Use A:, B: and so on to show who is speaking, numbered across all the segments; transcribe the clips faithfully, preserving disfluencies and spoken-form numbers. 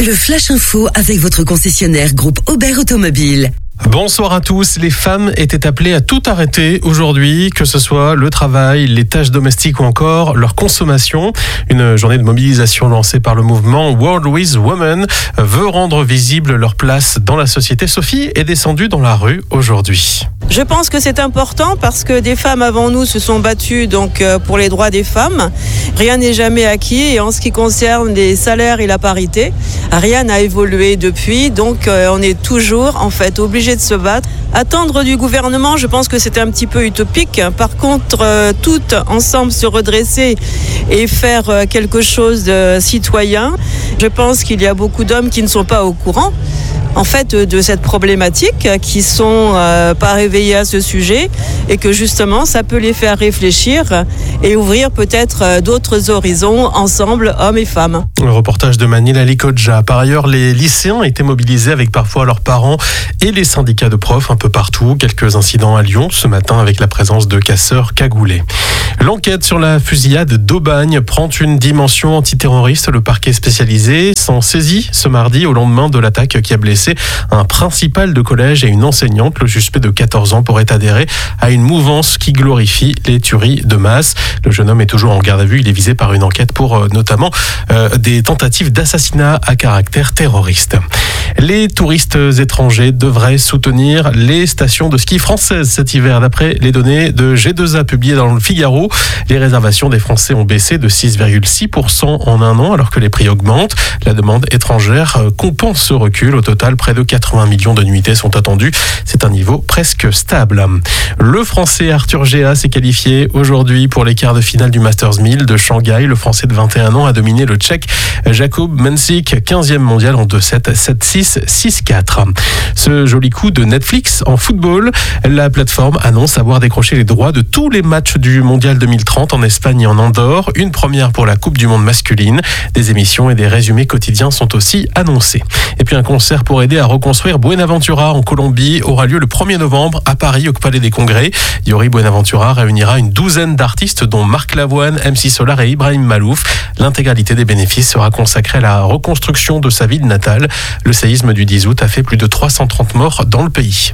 A: Le Flash Info avec votre concessionnaire groupe Aubert Automobile.
B: Bonsoir à tous. Les femmes étaient appelées à tout arrêter aujourd'hui, que ce soit le travail, les tâches domestiques ou encore leur consommation. Une journée de mobilisation lancée par le mouvement World with Women veut rendre visible leur place dans la société. Sophie est descendue dans la rue aujourd'hui.
C: Je pense que c'est important parce que des femmes avant nous se sont battues donc pour les droits des femmes. Rien n'est jamais acquis et en ce qui concerne les salaires et la parité, rien n'a évolué depuis. Donc on est toujours en fait obligé de se battre. Attendre du gouvernement, je pense que c'est un petit peu utopique. Par contre, euh, toutes ensemble se redresser et faire euh, quelque chose de citoyen, je pense qu'il y a beaucoup d'hommes qui ne sont pas au courant en fait de cette problématique, qui sont euh, pas réveillés à ce sujet et que justement ça peut les faire réfléchir et ouvrir peut-être euh, d'autres horizons ensemble, hommes et femmes.
B: Le reportage de Manil Alikodja. Par ailleurs, les lycéens étaient mobilisés avec parfois leurs parents et les syndicats de profs un peu partout. Quelques incidents à Lyon ce matin avec la présence de casseurs cagoulés. L'enquête sur la fusillade d'Aubagne prend une dimension antiterroriste. Le parquet spécialisé s'en saisit ce mardi au lendemain de l'attaque qui a blessé un principal de collège et une enseignante. Le suspect de quatorze ans pourrait adhérer à une mouvance qui glorifie les tueries de masse. Le jeune homme est toujours en garde à vue. Il est visé par une enquête pour euh, notamment euh, des tentatives d'assassinat à caractère terroriste. Les touristes étrangers devraient soutenir les stations de ski françaises cet hiver. D'après les données de G deux A publiées dans le Figaro, les réservations des Français ont baissé de six virgule six pour cent en un an alors que les prix augmentent. La demande étrangère compense ce recul. Au total, près de quatre-vingts millions de nuitées sont attendues. C'est un niveau presque stable. Le Français Arthur Géas s'est qualifié aujourd'hui pour les quarts de finale du Masters mille de Shanghai. Le Français de vingt et un ans a dominé le Tchèque Jakub Mensik, quinzième mondial en deux sept, sept six, six quatre. Ce joli coup de Netflix en football, la plateforme annonce avoir décroché les droits de tous les matchs du mondial deux mille trente en Espagne et en Andorre. Une première pour la Coupe du Monde masculine. Des émissions et des résumés quotidiens sont aussi annoncés. Et puis un concert pour aider à reconstruire Buenaventura en Colombie aura lieu le premier novembre à Paris au Palais des Congrès. Yori Buenaventura réunira une douzaine d'artistes dont Marc Lavoine, M C Solar et Ibrahim Malouf. L'intégralité des bénéfices sera consacrée à la reconstruction de sa ville natale. Le séisme du dix août a fait plus de trois cent trente morts dans le pays.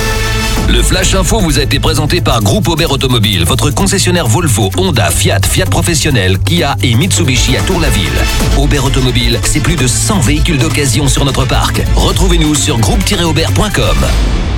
D: Le Flash Info vous a été présenté par Groupe Aubert Automobile, votre concessionnaire Volvo, Honda, Fiat, Fiat Professionnel, Kia et Mitsubishi à Tour-la-Ville. Aubert Automobile, c'est plus de cent véhicules d'occasion sur notre parc. Retrouvez-nous sur groupe tiret aubert point com.